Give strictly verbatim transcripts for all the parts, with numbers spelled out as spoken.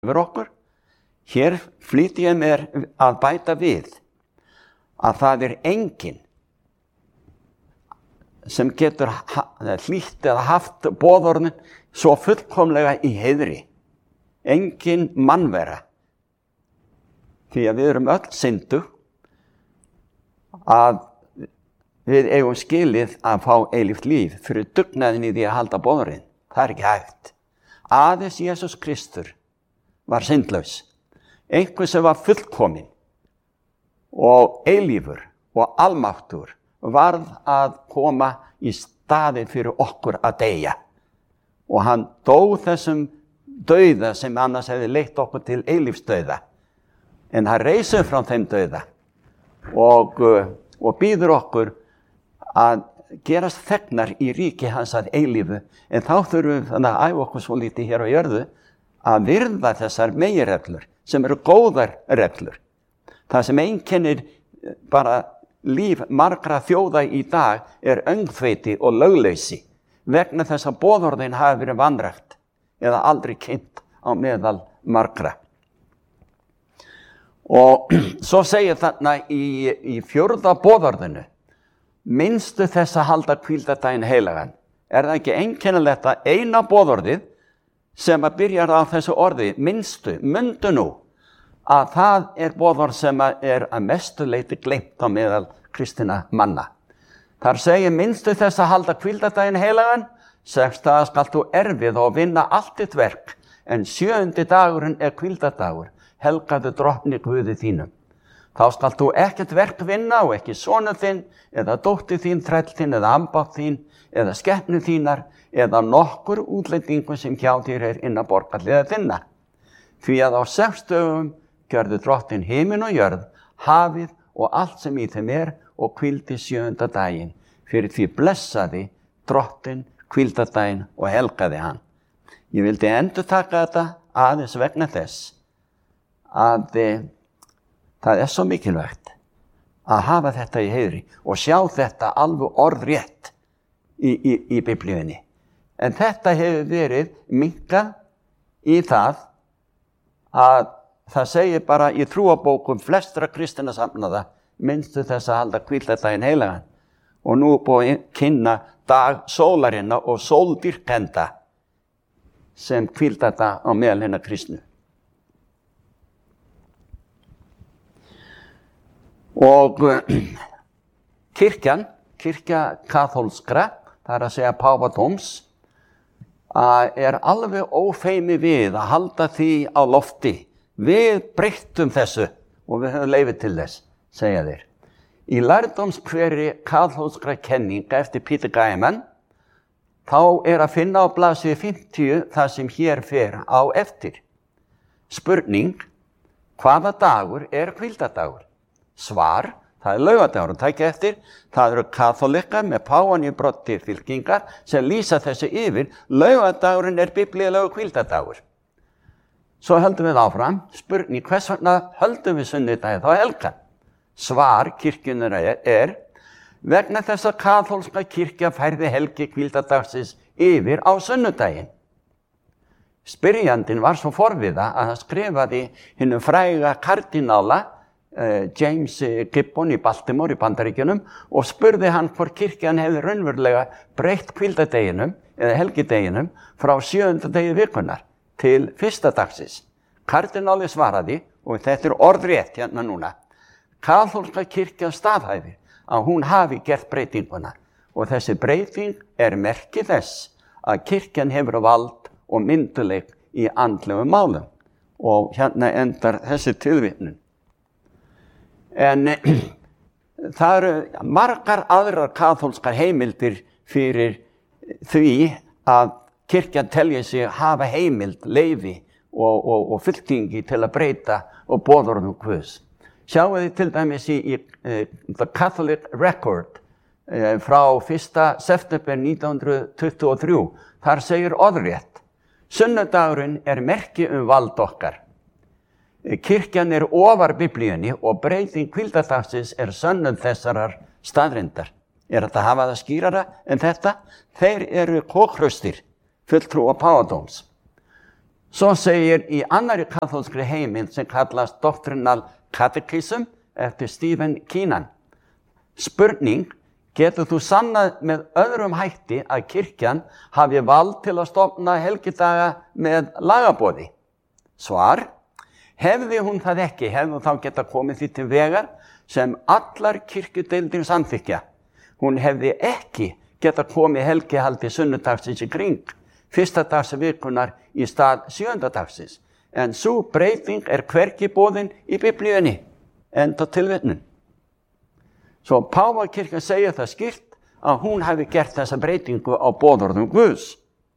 yfir okkur. Hér flýti ég mér að bæta við að það er enginn sem getur hlýtt eða haft boðorðin svo fullkomlega í heiðri. Enginn mannvera. Því að við erum öll syndug að við eigum skilið að fá eilíft líf fyrir dugnaðin í því að halda boðorðin. Það er ekki hægt. Aðeins Jesús Kristur var syndlaus. Einhver sem var fullkominn og eilífur og almáttur varð að koma í staðinn fyrir okkur að deyja. Og hann dó þessum dauða sem annars hefði leitt okkur til eilífsdauða. En hann reisur frá þeim dauða og, og býður okkur að gerast þegnar í ríki hans að eilífu. En þá þurfum við þannig að æfa okkur svo lítið hér á jörðu að virða þessar meginreglur sem eru góðar reglur. Það sem einkennir bara líf margra þjóða í dag er öngþveiti og lögleysi vegna þess að boðorðin hafi verið vanrækt eða aldrei kynnt á meðal margra. Og svo segir þarna í, í fjórða boðorðinu, minnstu þess að halda hvíldardaginn heilagan. Er það ekki einkennilegt að eina boðorðið sem að byrjar á þessu orði, minnstu, mundu nú, að það er boðorð sem er að mestu leyti gleymt á meðal kristinna manna. Þar segir minnstu þess að halda hvíldardaginn heilagan, sexta skal þú erfið og vinna allt þitt verk, en sjöundi dagurinn er hvíldardagur, helgaðu drottni Guði þínum. Þá skal þú ekkert verk vinna og ekki sonur þinn, eða dóttir þín, þræll þinn, eða ambátt þín, eða skepnu þínar, eða nokkur útlendingur sem hjá þér er innan borgarliða þinna. Því að á sex dögum gjörðu drottinn himin og jörð, hafið og allt sem í þeim er og hvíldi sjöunda daginn. Fyrir því blessaði drottinn hvíldardaginn og helgaði hann. Ég vildi endurtaka þetta aðeins vegna þess að e, það er svo mikilvægt að hafa þetta í heiðri og sjá þetta alveg orðrétt í, í, í Biblíunni. En þetta hefur verið minnkað í það að það segir bara í trúabókum flestra kristinna safnaða, minnstu þess að halda hvíldardaginn heilagan. Og nú er búið að kynna dag sólarinnar og sóldyrkenda sem hvíldardag á meðal hinna kristnu. Og kirkjan, kirkja kaþólskra, það er að segja páfadóms, er alveg ófeimi við að halda því á lofti. Við breyttum þessu og við höfum leyfi til þess, segja þeir. Í lærdómskveri kaþólskra kenninga eftir Peter Gaiman, þá er að finna á blaðsíðu fimmtíu það sem hér fer á eftir. Spurning, hvaða dagur er hvíldardagur? Svar, það er laugardagurinn, tækja eftir, það eru kaþólikar með páfann í broddi fylkingar sem lýsa þessu yfir, laugardagurinn er biblíulegur hvíldardagur. Svo höldum við áfram, spurning, hvers vegna höldum við sunnudaginn þá helgan? Svar kirkjunnar er, er vegna þess að kaþólska kirkja færði helgi hvíldardagsins yfir á sunnudaginn. Spyrjandinn var svo forviða að hann skrifaði hinum fræga kardinála James Gibbon í Baltimore í Bandaríkjunum og spurði hann hvort kirkjan hefði raunverulega breytt hvíldardeginum eða helgideginum frá sjöunda degi vikunnar til fyrsta dagsins. Kardináli svaraði, og þetta er orðrétt hérna núna, kaþólska kirkjan staðhæfir að hún hafi gert breytinguna og þessi breyting er merki þess að kirkjan hefur vald og mynduleik í andlegum málum. Og hérna endar þessi tilvitnun. En það eru margar aðrar kaþólskar heimildir fyrir því að kirkjan telji sig hafa heimild, leyfi og, og, og fylkingi til að breyta og boðorðum Guðs. Sjáum þið til dæmis í, í uh, The Catholic Record uh, frá fyrsta september nítján hundruð tuttugu og þrjú. Þar segir orðrétt, sunnudagurinn er merki um vald okkar. Kirkjan er ofar biblíunni og breyting hvíldardagsins er sönnun þessarar staðrindar. Er þetta að hafa það skýrara en þetta? Þeir eru kókhraustir, fulltrúa páfadóms. Svo segir í annari kaþólskri heimild sem kallast Doctrinal Catechism eftir Stephen Keenan. Spurning, getur þú sannað með öðrum hætti að kirkjan hafi vald til að stofna helgidaga með lagaboði? Svar, hefði hún það ekki, hefði þá geta komið því til vegar sem allar kirkjudeildir samþykkja. Hún hefði ekki geta komið helgihaldi sunnudagsins í kring, fyrsta dags vikunar í stað sjöndadagsins. En sú breyting er hvergi boðin í Biblíunni, enda tilvitnun. Svo Páfakirkjan segir það skýrt að hún hafi gert þessa breytingu á boðorðum Guðs.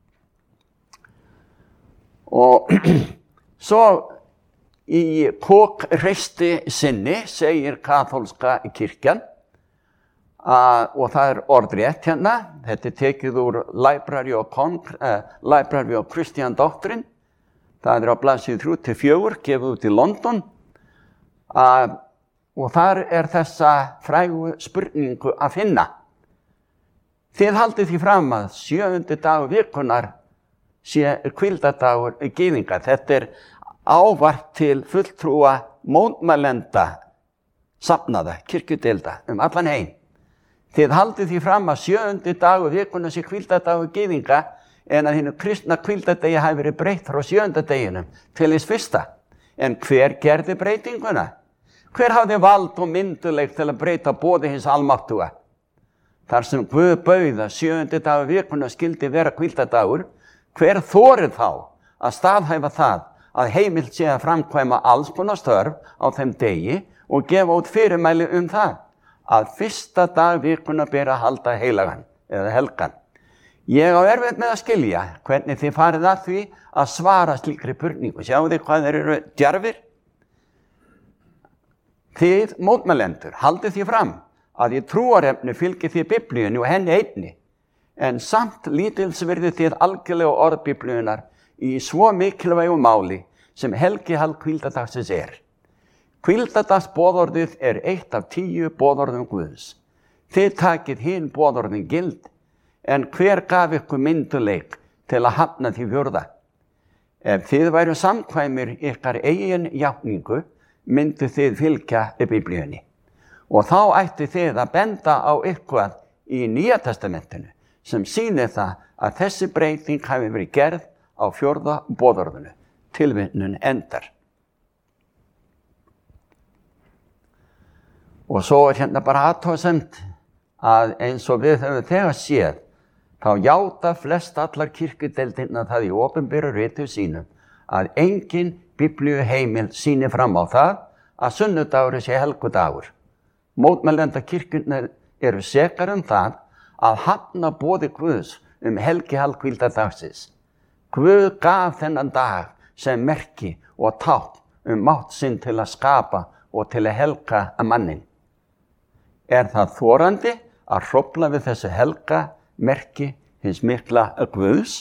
Og svo í kokreisti sinni segir kaþólska kirkjan, Uh, og það er orðrétt hérna, þetta er tekið úr Library of, Con uh, Library of Christian Doctrine, það er á blaðsíðu þrjú til fjögur, gefið út í London, uh, og þar er þessa frægu spurningu að finna. Þið haldið því fram að sjöundi dagur vikunar sé hvíldadagur gyðinga. Þetta er ávarp til fulltrúa mótmælenda safnaða, kirkjudeilda um allan heim. Þið haldið því fram að sjöundi dagur vikunar sé hvíldadagur gyðinga en að hinu kristna hvíldadegi hafi verið breytt frá sjöunda deginum til hins fyrsta. En hver gerði breytinguna? Hver hafði vald og mynduleik til að breyta boði hins almáttuga? Þar sem Guð bauð að sjöundi dagur vikunar skyldi vera hvíldadagur, hver þorið þá að staðhæfa það að heimilt sé að framkvæma alls konar störf á þeim degi og gefa út fyrirmæli um það, að fyrsta dag vikuna beri að halda heilagan eða helgan. Ég á erfitt með að skilja hvernig þið farið að því að svara slíkri spurningu. Sjáu þið hvað þeir eru djarfir? Þið mótmælendur haldið því fram að í trúarefni fylgir þið Biblíunni og henni einni, en samt lítilsvirðið þið algjörlega orð Biblíunnar í svo mikilvægu máli sem helgihald hvíldadagsins er. Hvíldadagsboðorðið er eitt af tíu boðorðum Guðs. Þið takið hinn boðorðin gild, en hver gaf ykkur mynduleik til að hafna því fjórða? Ef þið væru samkvæmir ykkar eigin játningu, myndu þið fylgja Biblíunni. Og þá ætti þið að benda á eitthvað í Nýja testamentinu sem sýnir það að þessi breyting hafi verið gerð á fjórða boðorðinu. Tilvitnun endar. Og svo er hérna bara athugasemd að eins og við höfum þegar séð, þá játa flest allar kirkjudeildirnar það í opinberu ritum sínum að engin biblíuheimild sýnir fram á það að sunnudagur sé helgudagur. Mótmælenda kirkjurnar eru sekar um það að hafna boði Guðs um helgihald hvíldadagsins. Guð gaf þennan dag sem merki og tákn um mátt sinn til að skapa og til að helga að mannin. Er það þorandi að hrófla við þessu helga merki hins mikla Guðs?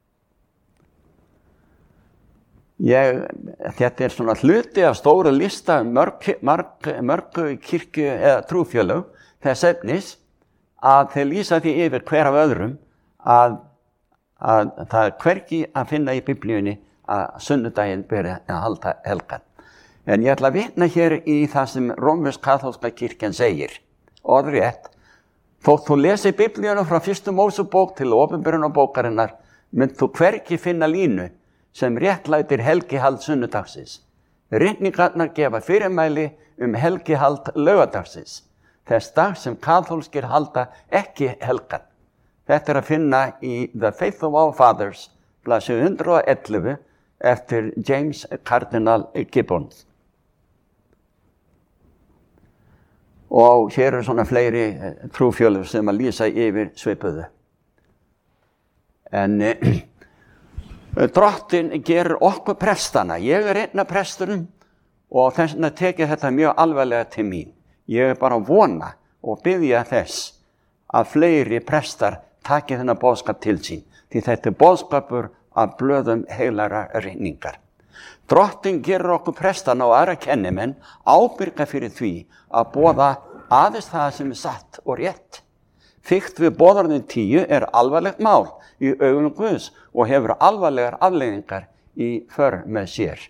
Ég, þetta er svona hluti af stóru lista mörg, mörg, mörgu kirkju eða trúfjölög þess efnis að þeir lýsa því yfir hver af öðrum að, að það er hvergi að finna í Biblíunni að sunnudaginn beri að halda helgan. En ég ætla að vitna hér í það sem rómversk-kaþólska kirkjan segir. Orðrétt, þótt þú lesi Biblíuna frá fyrstu Mósebók til opinberunarbókarinnar, mynd þú hvergi finna línu sem réttlætir helgihald sunnudagsins. Ritningarnar gefa fyrirmæli um helgihald laugardagsins, þess dag sem kaþólskir halda ekki helgan. Þetta er að finna í The Faith of Our Fathers, blaðsíðu hundrað og ellefu, eftir James Cardinal Gibbons. Og hér eru svona fleiri trúfjölur sem að lýsa yfir svipuðu. En eh, drottin gerir okkur prestana. Ég er einn af prestunum og þess vegna tekið þetta mjög alvarlega til mín. Ég er bara að vona og biðja þess að fleiri prestar taki þennan boðskap til sín. Því þetta er boðskapur af blöðum heilagra ritningar. Drottin gerir okkur prestana og aðra kennimenn ábyrga fyrir því að boða aðeins það sem er satt og rétt. Fikt við boðorðin tíu er alvarlegt mál í augum Guðs og hefur alvarlegar afleiðingar í för með sér.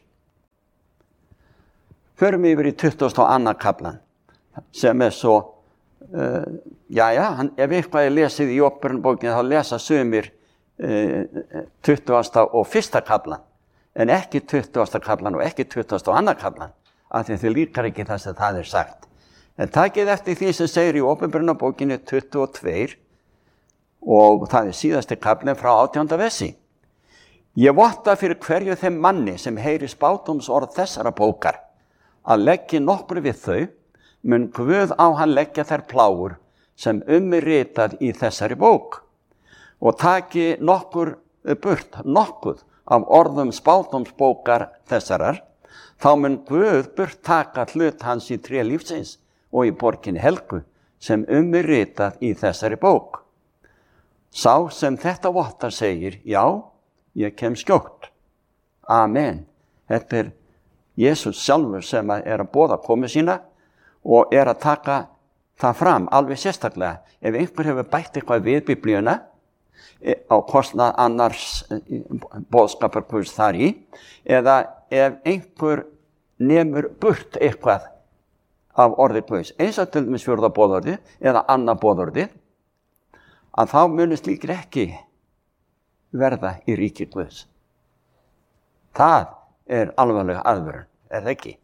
Förum yfir í tuttugasta og annan kaflan sem er svo, uh, jæja, hann, ef eitthvað er lesið í Åpenbararbókinni þá lesa sumir uh, tuttugasta og fyrsta kaflan en ekki tuttugasta kaflan og ekki tuttugasta og annan kaflan af því þau líkar ekki það sem það er sagt. En takið eftir því sem segir í Åpenbararbókinni tuttugu og tvö og það er síðasti kaflinn frá átjánda versi. Ég votta fyrir hverju þeim manni sem heyri spádómsorð þessara bókar að leggja nokkur við þau, mun Guð á hann leggja þær plágur sem um er ritað í þessari bók og taki nokkur burt, nokkuð af orðum spádómsbókar þessarar, þá mun Guð burt taka hlut hans í tré lífsins og í borginni helgu sem um er ritað í þessari bók. Sá sem þetta vottar segir, já, ég kem skjótt. Amen. Þetta er Jesús sjálfur sem er að boða komu sína og er að taka það fram alveg sérstaklega. Ef einhver hefur bætt eitthvað við Biblíuna á kostnað annars boðskapar Guðs þar í, eða ef einhver nemur burt eitthvað af orði Guðs, eins og til dæmis fjórða boðorði eða annað boðorði, að þá munu slíkir ekki verða í ríki Guðs. Það er alvarlega aðvörun, er það ekki?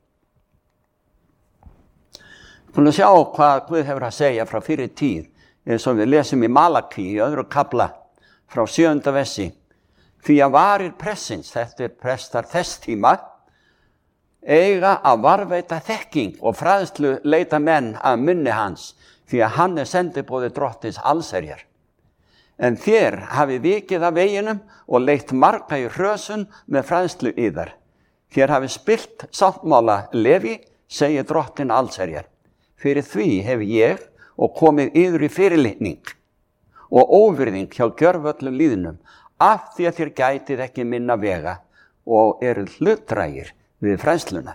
Við skulum sjá hvað Guð hefur að segja frá fyrri tíð, eins og við lesum í Malakí í öðru kafla frá sjöunda versi. Því að varir pressins, þetta er prestar þess tíma, eiga að varveita þekking og fræðslu leita menn að munni hans, því að hann er sendiboði drottins allsherjar. En þér hafi vikið af veginum og leitt marga í hrösun með fræðslu yðar. Þér hafi spilt sáttmála Leví, segir drottin allsherjar. Fyrir því hef ég og komið yður í fyrirlitning og óvirðing hjá gjörvöllum líðnum, af því að þér gætið ekki minna vega og eru hlutdrægir við fræðsluna.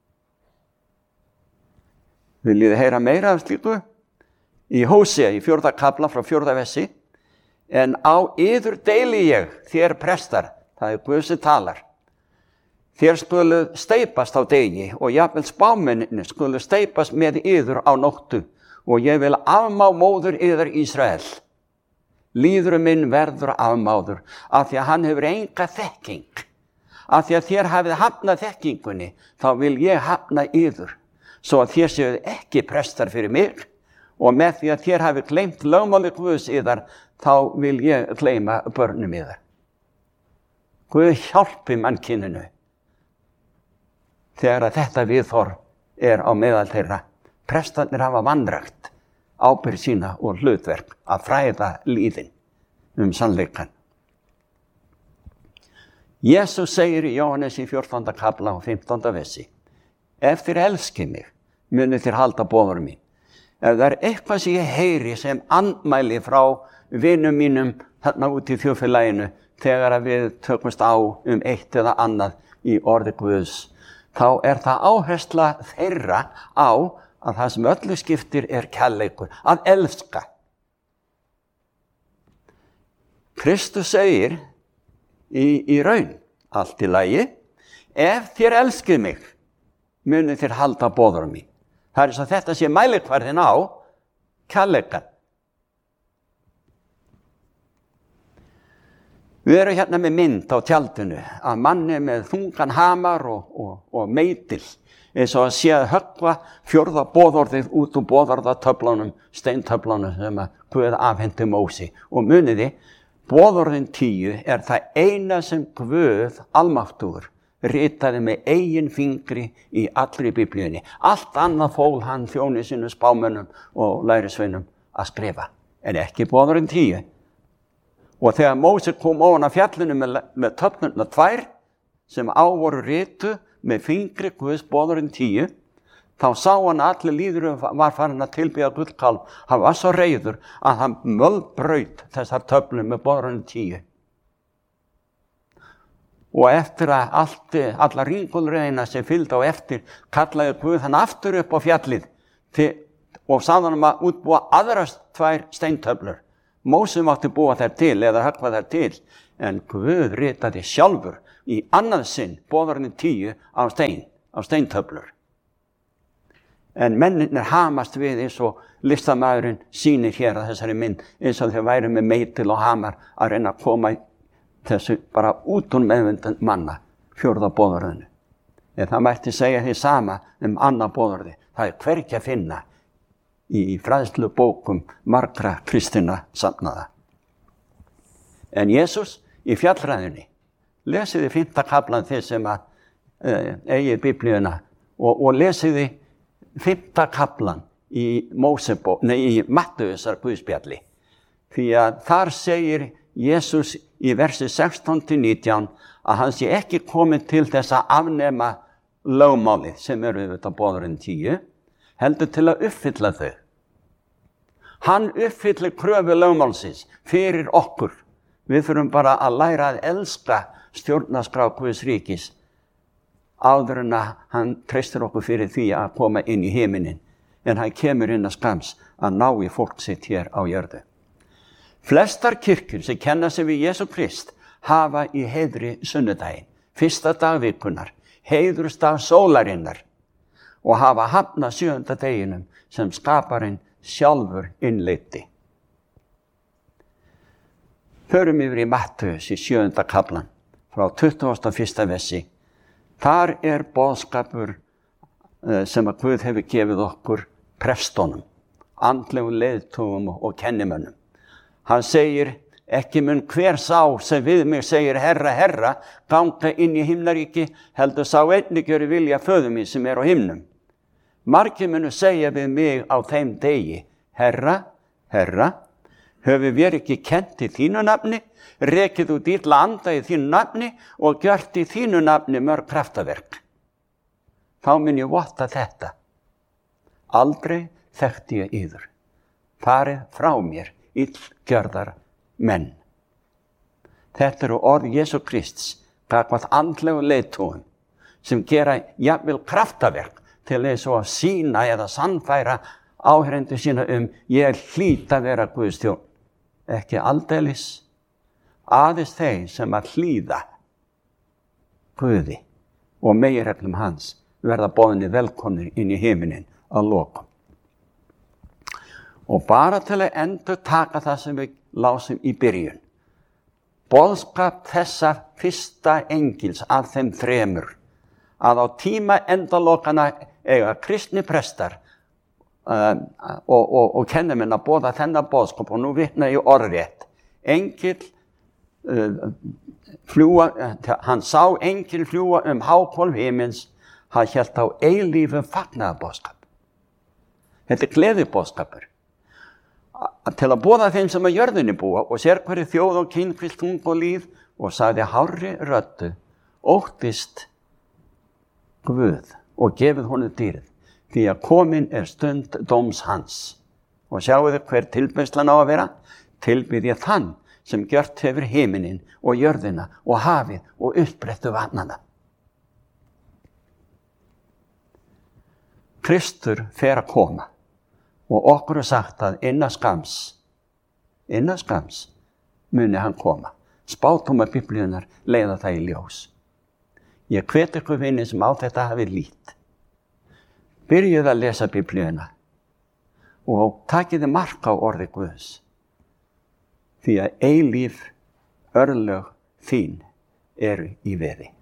Viljið heyra meira af slíku? Í Hósea, í fjórða kafla frá fjórða versi, en á yður deili ég, þér prestar, það er Guð sem talar. Þér skulu steipast á degi og jafnvel spámennirnir skulu steipast með yður á nóttu og ég vil afmá móður yður Ísrael. Líðurum minn verður afmáður af því að hann hefur enga þekking. Af því að þér hafið hafnað þekkingunni, þá vil ég hafna yður, svo að þér séuð ekki prestar fyrir mig og með því að þér hafið gleymt lögmáli Guðs yðar, þá vil ég gleyma börnum yðar. Guð hjálpi mannkyninu þegar að þetta viðhorf er á meðal þeirra. Prestarnir hafa vanrækt ábyrgð sína og hlutverk að fræða líðin um sannleikann. Jesús segir í Jóhannes í fjórtánda kafla og fimmtánda versi, ef þér elskið mig, munið þér halda boðorð mín. Ef það er eitthvað sem ég heyri sem andmæli frá vinum mínum þarna út í þjóðfélaginu þegar að við tökumst á um eitt eða annað í orði Guðs, þá er það áhersla þeirra á að það sem öllu skiptir er kærleikur, að elska. Kristus segir í, í raun, allt í lagi, ef þér elskið mig, munið þér halda boðorð mín. Það er svo þetta sé mælikvarðin á kærleikann. Við erum hérna með mynd á tjaldinu að manni með þungan hamar og, og, og meitil, eins og að sé að höggva fjórða boðorðið út úr boðorðatöflunum, steintöflunum sem að Guð afhenti Mósi. Og muniði, boðorðin tíu er það eina sem Guð almáttugur ritaði með eigin fingri í allri Biblíunni. Allt annað fól hann þjóni sínum spámönnum og lærisveinum að skrifa, en ekki boðorðin tíu. Og þegar Mósi kom ofan af fjallinu með, með töflurnar tvær sem á voru ritu með fingri Guðs boðorðin tíu, þá sá hann að allir líðurum var farin að tilbiðja gullkálf. Hann var svo reiður að hann mölbraut þessar töflur með boðorðin tíu. Og eftir að allt, alla ringulreina sem fylgdi á eftir, kallaði Guð hann aftur upp á fjallið til, og sagði hann að útbúa aðrar tvær steintöflur. Mósi mátti búa þær til eða höggva þær til, en Guð ritaði sjálfur í annað sinn boðorðin tíu á stein, á steintöflur. En mennirnir hamast við eins og listamaðurinn sýnir hér að þessari mynd, eins og þeir væru með meitil og hamar að reyna að koma þessu bara út úr meðvindun manna, fjórða boðorðinu. En það mætti segja því sama um annað boðorði. Það er hvergi að finna í fræðslu bókum margra kristinna safnaða. En Jesús í fjallræðunni, lesiði fimmta kaflan þið sem að e, eigið Biblíuna og, og lesiði fimmta kaflan í Mósebó, nei, í Mattheusar Guðspjalli. Því að þar segir Jesús í versi sextán til nítján að hann sé ekki komið til þess að afnema lögmálið sem eru auðvitað boðorðin tíu, heldur til að uppfylla þau. Hann uppfyllir kröfu lögmálsins fyrir okkur. Við þurfum bara að læra að elska stjórnarskrá Guðs ríkis áður en að hann treystir okkur fyrir því að koma inn í himinin. En hann kemur inn að skams að ná í fólk sitt hér á jörðu. Flestar kirkjur sem kenna sig við Jesú Krist hafa í heiðri sunnudaginn, fyrsta dag vikunnar, heiðursdag sólarinnar og hafa hafnað sjöunda deginum sem skaparinn sjálfur innleiddi. Förum yfir í Mattheus í sjöunda kaflan frá tuttugasta og fyrsta versi. Þar er boðskapur sem að Guð hefur gefið okkur prestónum, andlegum leiðtogum og kennimönnum. Hann segir, ekki mun hver sá sem við mig segir herra, herra, ganga inn í himnaríki, heldur sá einnig gjöri vilja föður mín sem er á himnum. Margir munu segja við mig á þeim degi, herra, herra, höfum við ekki kennt í þínu nafni, rekið út illa anda í þínu nafni og gjört í þínu nafni mörg kraftaverk. Þá mun ég votta þetta. Aldrei þekkti ég yður. Farið frá mér illgjörðar menn. Þetta eru orð Jesú Krists, gagnvart andlegu leiðtogum, sem gera jafnvel kraftaverk til þess að sýna eða sannfæra áheyrendur sína um ég hlýt að vera Guðs þjónn. Ekki aldeilis, aðeins þeir sem að hlýða Guði og meginreglum hans verða boðnir velkomnir inn í himinin að lokum. Og bara til að endur taka það sem við lásum í byrjun. Boðskap þessa fyrsta engils af þeim þremur, að á tíma endalokana eiga kristni prestar um, og, og, og kennumenn að boða þennan boðskap, og nú vitna ég orðrétt. Engil uh, fljúa, uh, hann sá engil fljúa um hákólf himins, hann hélt á eilífum fagnaðarboðskap. Þetta er gleðiboðskapur. Til að boða þeim sem að jörðinni búa og sér hverju þjóð og kyn, kvilt, tung og líð, og sagði hárri röddu, óttist Guð og gefið honum dýrið, því að komin er stund dóms hans. Og sjáu þið hver tilbeiðslan á að vera, tilbið ég þann sem gjört hefur himinin og jörðina og hafið og uppbrettu vatnana. Kristur fer að koma. Og okkur er sagt að innan skams, innan skams muni hann koma. Spádómar Biblíunnar leiða það í ljós. Ég hvet ykkur vinni sem á þetta hafi lít. Byrjuð að lesa Biblíuna og takiði mark á orði Guðs. Því að eilíf örlög þín eru í veði.